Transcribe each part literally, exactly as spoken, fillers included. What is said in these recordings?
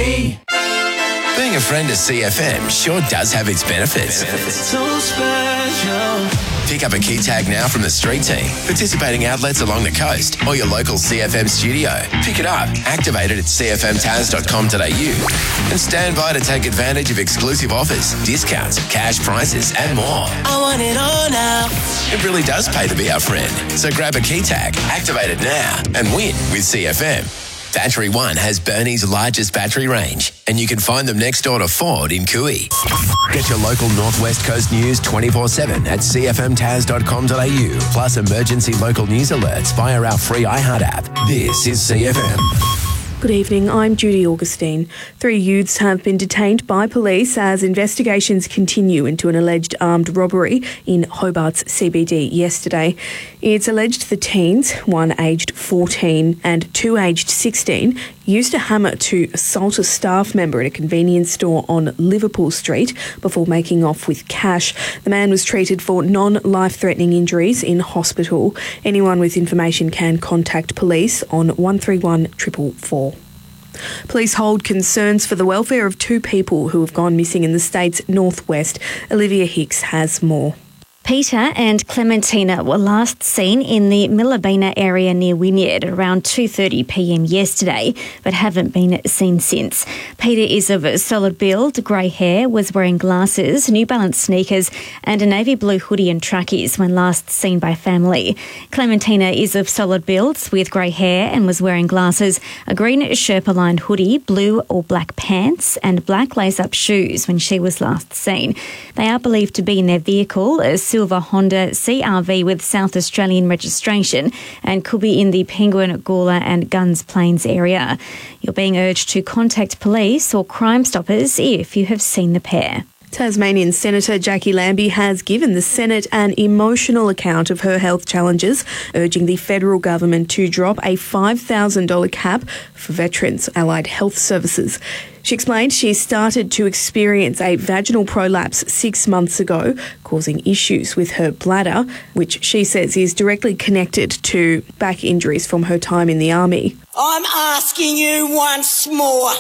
Cooey. Being a friend of C F M sure does have its benefits. So special. Pick up a key tag now from the street team, participating outlets along the coast, or your local C F M studio. Pick it up, activate it at c f m taz dot com dot a u, and stand by to take advantage of exclusive offers, discounts, cash prizes, and more. I want it all now. It really does pay to be our friend. So grab a key tag, activate it now, and win with C F M. Battery One has Burnie's largest battery range, and you can find them next door to Ford in Cooey. Get your local Northwest Coast news twenty-four seven at c f m taz dot com dot a u, plus emergency local news alerts via our free iHeart app. This is C F M. Good evening, I'm Judy Augustine. Three youths have been detained by police as investigations continue into an alleged armed robbery in Hobart's C B D yesterday. It's alleged the teens, one aged fourteen and two aged sixteen, used a hammer to assault a staff member at a convenience store on Liverpool Street before making off with cash. The man was treated for non-life-threatening injuries in hospital. Anyone with information can contact police on one three one four four four. Police hold concerns for the welfare of two people who have gone missing in the state's northwest. Olivia Hicks has more. Peter and Clementina were last seen in the Millabina area near Wynyard around two thirty p m yesterday, but haven't been seen since. Peter is of solid build, grey hair, was wearing glasses, New Balance sneakers and a navy blue hoodie and trackies when last seen by family. Clementina is of solid builds with grey hair and was wearing glasses, a green Sherpa-lined hoodie, blue or black pants and black lace-up shoes when she was last seen. They are believed to be in their vehicle, a silver Honda C R V with South Australian registration, and could be in the Penguin, Gawler and Guns Plains area. You're being urged to contact police or Crime Stoppers if you have seen the pair. Tasmanian Senator Jackie Lambie has given the Senate an emotional account of her health challenges, urging the federal government to drop a five thousand dollars cap for veterans' allied health services. She explained she started to experience a vaginal prolapse six months ago, causing issues with her bladder, which she says is directly connected to back injuries from her time in the army. I'm asking you once more.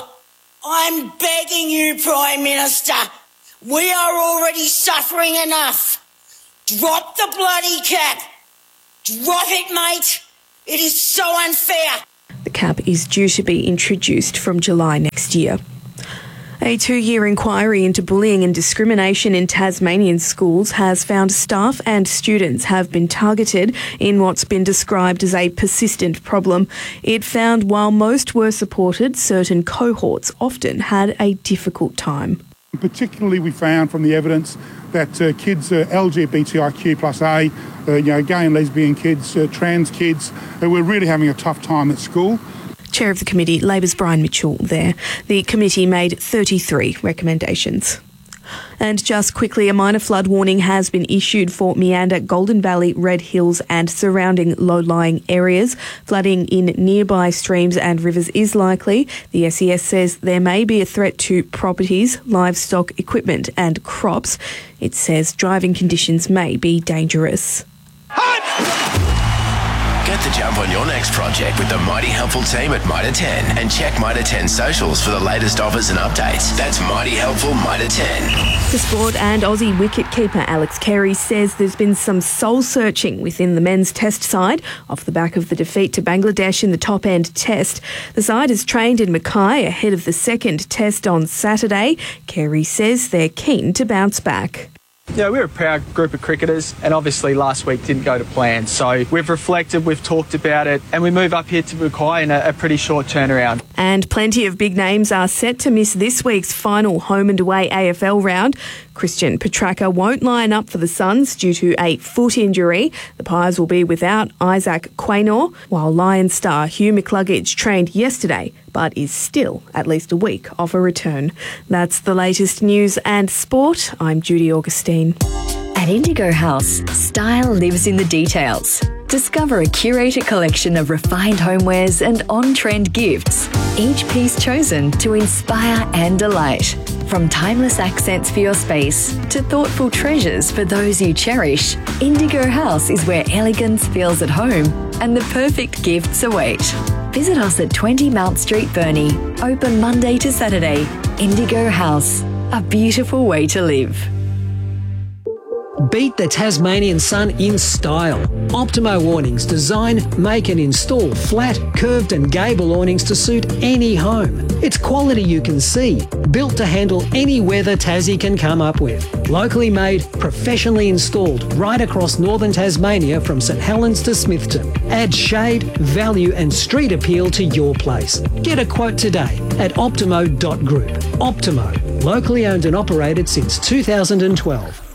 I'm begging you, Prime Minister. We are already suffering enough. Drop the bloody cap. Drop it, mate. It is so unfair. The cap is due to be introduced from July next year. A two-year inquiry into bullying and discrimination in Tasmanian schools has found staff and students have been targeted in what's been described as a persistent problem. It found while most were supported, certain cohorts often had a difficult time. Particularly we found from the evidence that uh, kids, uh, L G B T I Q plus A, uh, you know, gay and lesbian kids, uh, trans kids, uh, were really having a tough time at school. Chair of the committee, Labor's Brian Mitchell there. The committee made thirty-three recommendations. And just quickly, a minor flood warning has been issued for Meander, Golden Valley, Red Hills and surrounding low-lying areas. Flooding in nearby streams and rivers is likely. The S E S says there may be a threat to properties, livestock, equipment and crops. It says driving conditions may be dangerous. Get the jump on your next project with the Mighty Helpful team at Mitre ten and check Mitre ten socials for the latest offers and updates. That's Mighty Helpful Mitre ten. The sport and Aussie wicketkeeper Alex Carey says there's been some soul-searching within the men's test side off the back of the defeat to Bangladesh in the top-end test. The side is trained in Mackay ahead of the second test on Saturday. Carey says they're keen to bounce back. Yeah, we're a proud group of cricketers and obviously last week didn't go to plan. So we've reflected, we've talked about it and we move up here to Mackay in a, a pretty short turnaround. And plenty of big names are set to miss this week's final home and away A F L round. Christian Petracca won't line up for the Suns due to a foot injury. The Pies will be without Isaac Quaynor, while Lion star Hugh McCluggage trained yesterday but is still at least a week off a return. That's the latest news and sport. I'm Judy Augustine. At Indigo House, style lives in the details. Discover a curated collection of refined homewares and on-trend gifts, each piece chosen to inspire and delight. From timeless accents for your space to thoughtful treasures for those you cherish, Indigo House is where elegance feels at home and the perfect gifts await. Visit us at twenty Mount Street, Burnie. Open Monday to Saturday. Indigo House, a beautiful way to live. Beat the Tasmanian sun in style. Optimo awnings design, make and install flat, curved and gable awnings to suit any home. It's quality you can see, built to handle any weather Tassie can come up with. Locally made, professionally installed right across northern Tasmania from St Helens to Smithton. Add shade, value and street appeal to your place. Get a quote today at optimo dot group. Optimo, locally owned and operated since two thousand twelve.